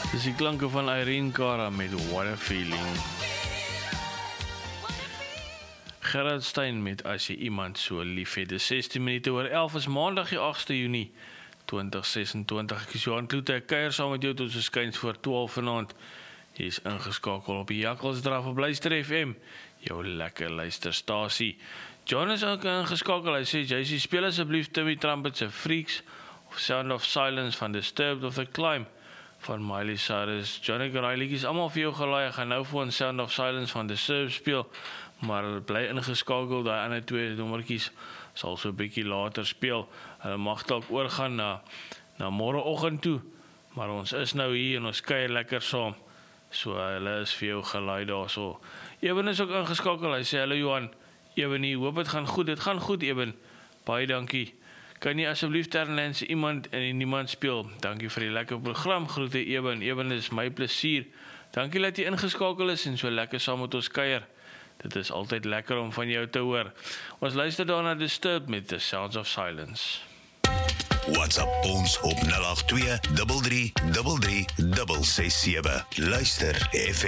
Dis die klanke van Irene Cara met What a Feeling. Gerard Stein met As jy iemand so lief het. Dis 16 minute oor 11 is maandag die 8ste Junie 2026. Ek is Johan Kloete, ek kuier saam met jou tot so skuins voor 12 vanaand. Jy is ingeskakel op die Jakkalsdraf op Luister FM, jou lekker luisterstasie. John is ook ingeskakel, hy sê, jy speel asseblief Timmy Trumpet se Freaks of Sound of Silence van Disturbed of the Climb van Miley Cyrus. John, ek raai liedjies allemaal vir jou gelaai, ek gaan nou vir ons Sound of Silence van Disturbed speel, maar bly ingeskakel, die ander twee nommertjies sal so 'n bietjie later speel. Hulle mag dalk oorgaan na môreoggend toe, maar ons is nou hier en ons kuier lekker saam. So hulle is vir jou gelaai daarso. Eben is ook ingeskakel, hy sê, hallo Johan, Eben hier, hoop het gaan goed, Eben, baie dankie. Kan jy asseblief Terlens iemand en niemand speel? Dankie vir die lekker program, groete Eben is my plesier. Dankie dat jy ingeskakel is en so lekker saam met ons kuier. Dit is altyd lekker om van jou te hoor. Ons luister daarna Disturbed met The Sounds of Silence. WhatsApp ons op 082 33 33 667. Luister FM.